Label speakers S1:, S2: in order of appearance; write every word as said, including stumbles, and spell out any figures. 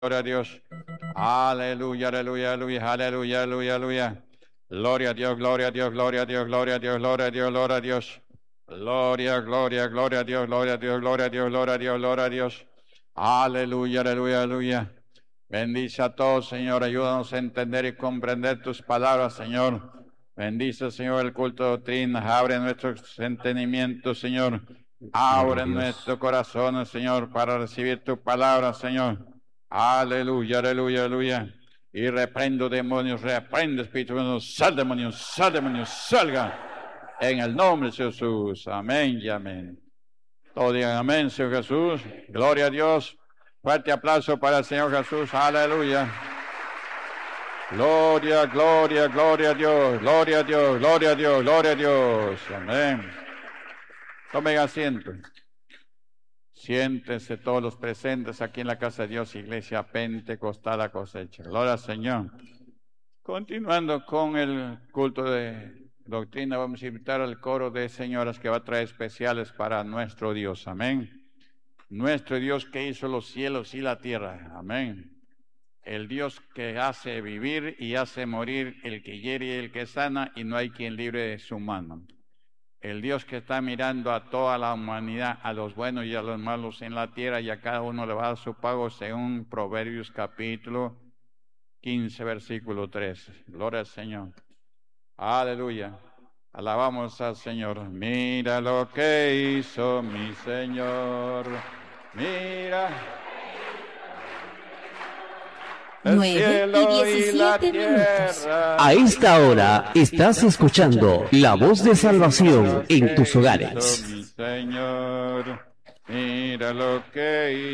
S1: Gloria a Dios. Aleluya, aleluya, aleluya, aleluya, aleluya, aleluya. Gloria a Dios, gloria a Dios, gloria a Dios, gloria a Dios, gloria a Dios, gloria a Dios. Gloria, gloria, gloria a Dios, gloria a Dios, gloria a Dios, gloria a Dios, gloria a Dios. Aleluya, aleluya, aleluya. Bendice a todos, Señor. Ayúdanos a entender y comprender tus palabras, Señor. Bendice, Señor, el culto de doctrinas. Abre nuestros entendimientos, Señor. Abre nuestros corazones, Señor, para recibir tu palabra, Señor. Aleluya, aleluya, aleluya. Y reprendo demonios, reprende espíritus, sal demonios, sal demonios, salga. En el nombre de Jesús. Amén y amén. Todos digan amén, Señor Jesús. Gloria a Dios. Fuerte aplauso para el Señor Jesús. Aleluya. Gloria, gloria, gloria a Dios. Gloria a Dios, gloria a Dios, gloria a Dios. Amén. Tomen asiento. Siéntense todos los presentes aquí en la casa de Dios, Iglesia Pentecostal La Cosecha. Gloria al Señor. Continuando con el culto de doctrina, vamos a invitar al coro de señoras que va a traer especiales para nuestro Dios. Amén. Nuestro Dios que hizo los cielos y la tierra. Amén. El Dios que hace vivir y hace morir, el que hiere y el que sana, y no hay quien libre de su mano. El Dios que está mirando a toda la humanidad, a los buenos y a los malos en la tierra, y a cada uno le va a dar su pago según Proverbios capítulo quince, versículo tres. Gloria al Señor. Aleluya. Alabamos al Señor. Mira lo que hizo mi Señor. Mira.
S2: nueve y diecisiete minutos.
S3: A esta hora estás escuchando la voz de salvación en tus hogares.
S1: Mi Señor, mira lo que hizo.